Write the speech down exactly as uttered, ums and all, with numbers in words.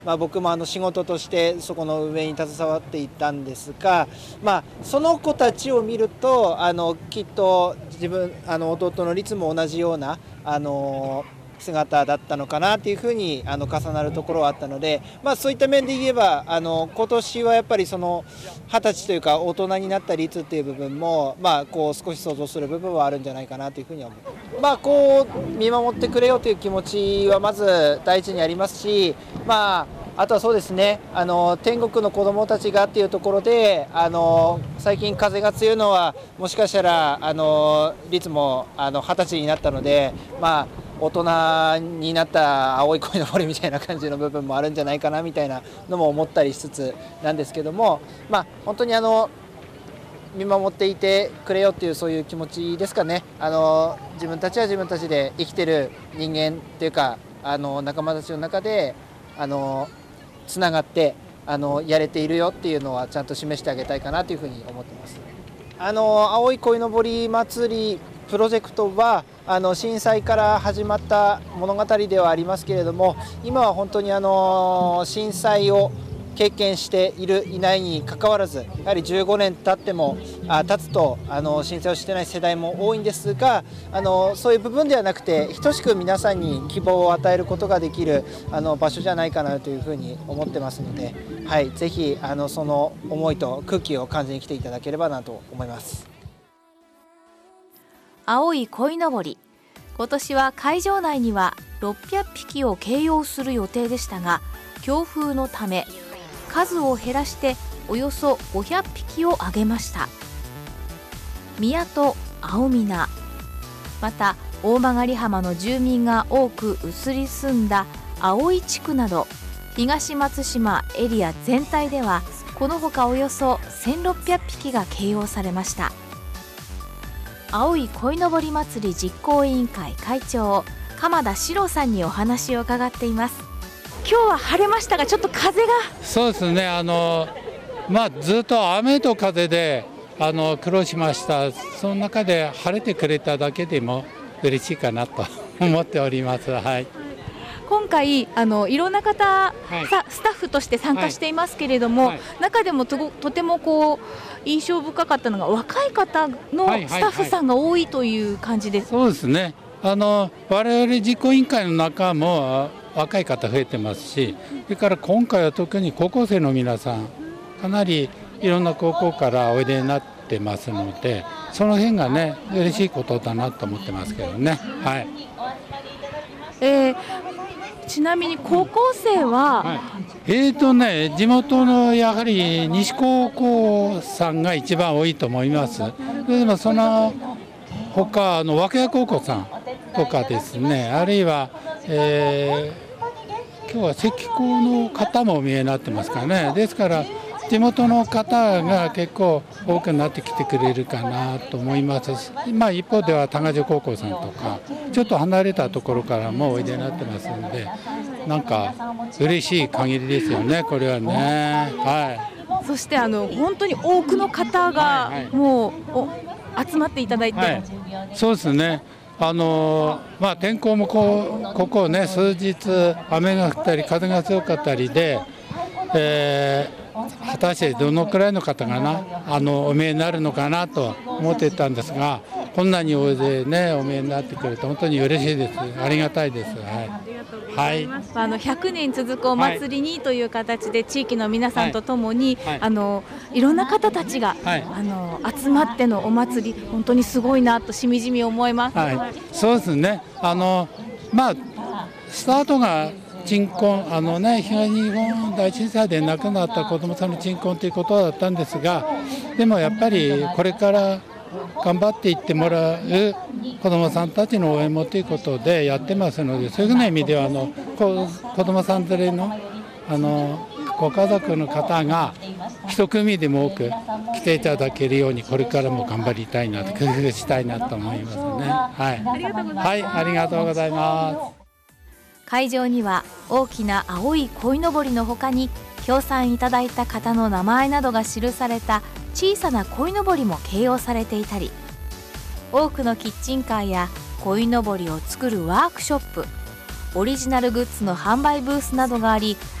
まあ、僕もあの仕事としてそこの運営に携わっていたんですが、まあ、その子たちを見るとあのきっと自分あの弟の律も同じようなあの姿だったのかなというふうにあの重なるところはあったので、まあ、そういった面で言えばあの今年はやっぱりその二十歳というか大人になった律っていう部分も、まあ、こう少し想像する部分はあるんじゃないかなというふうには思う、まあ、こう見守ってくれよという気持ちはまず第一にありますし、まああとはそうですね、あの天国の子どもたちがっていうところで、あの最近風が強いのはもしかしたらあの律もあの二十歳になったので、まあ、大人になった青い鯉のぼりみたいな感じの部分もあるんじゃないかなみたいなのも思ったりしつつなんですけども、まあ、本当にあの見守っていてくれよっていうそういう気持ちですかね。あの自分たちは自分たちで生きてる人間っていうかあの仲間たちの中であのつながってあのやれているよっていうのはちゃんと示してあげたいかなというふうに思ってます。あの青い鯉のぼり祭りプロジェクトはあの震災から始まった物語ではありますけれども、今は本当にあの震災を経験しているいないにかかわらず、やはりじゅうごねん経ってもあ経つとあの震災をしてない世代も多いんですが、あのそういう部分ではなくて等しく皆さんに希望を与えることができるあの場所じゃないかなというふうに思ってますので、はい、ぜひあのその思いと空気を感じに来ていただければなと思います。 青い鯉のぼり、今年は会場内にはろっぴゃくぴきを掲揚する予定でしたが、強風のため数を減らしておよそごひゃくぴきを挙げました。宮と青皆、また大曲浜の住民が多く移り住んだ葵地区など東松島エリア全体ではこのほかおよそせんろっぴゃくぴきが掲揚されました。青い鯉のぼり祭り実行委員会会長鎌田史郎さんにお話を伺っています。今日は晴れましたがちょっと風が。 そうですね、あの、まあ、ずっと雨と風であの苦労しました。その中で晴れてくれただけでも嬉しいかなと思っております。はい、 今回あのいろんな方、はい、スタッフとして参加していますけれども、はいはい、中でも と, とてもこう印象深かったのが若い方のスタッフさんが多いという感じです。 そうですね、あの我々実行委員会の中も若い方増えてますし、それから今回は特に高校生の皆さんかなりいろんな高校からおいでになってますので、その辺がね嬉しいことだなと思ってますけどね。はい、 えー、ちなみに高校生は、はい、 えーとね地元のやはり西高校さんが一番多いと思います。でもその他あの涌谷高校さんとかですね、あるいは、えー、今日は石膏の方もお見えになってますからね。ですから地元の方が結構多くなってきてくれるかなと思いますし、まあ、一方では多賀城高校さんとかちょっと離れたところからもおいでになってますので、なんか嬉しい限りですよね、これはね。はい、 そしてあの本当に多くの方がもう集まっていただいて、はい、 そうですね、あのまあ、天候もこうここね数日雨が降ったり風が強かったりで、えー果たしてどのくらいの方がなあのお見えになるのかなと思っていたんですが、こんなに大勢ねお見えになってくれて本当に嬉しいです。ありがたいです。はい、 ありがとうございます。はい、あのひゃくねん続くお祭りにという形で地域の皆さんとともに、はいはい、あのいろんな方たちが、はい、あの集まってのお祭り本当にすごいなとしみじみ思います。 はい、そうですね、あのまあスタートが鎮魂、あのね、東日本大震災で亡くなった子どもさんの鎮魂ということだったんですが、でもやっぱりこれから頑張っていってもらう子どもさんたちの応援もということでやってますので、そういうふうな意味ではあの子どもさん連れのあのご家族の方が一組でも多く来ていただけるようにこれからも頑張りたいなと工夫したいなと思いますね。はい、ありがとうございます。 会場には大きな青い鯉のぼりのほかに協賛いただいた方の名前などが記された小さな鯉のぼりも掲揚されていたり、多くのキッチンカーや鯉のぼりを作るワークショップ、オリジナルグッズの販売ブースなどがあり、